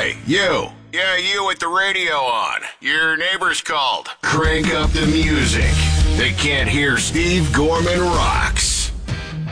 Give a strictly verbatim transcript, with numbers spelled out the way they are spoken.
Hey, you. Yeah, you with the radio on. Your neighbors called. Crank up the music. They can't hear Steve Gorman Rocks.